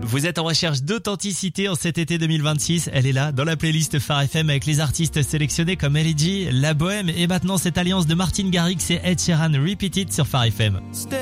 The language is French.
Vous êtes en recherche d'authenticité en cet été 2026. Elle est là, dans la playlist Phare FM avec les artistes sélectionnés comme L.E.G, La Bohème et maintenant cette alliance de Martin Garrix et Ed Sheeran Repeat It sur Phare FM.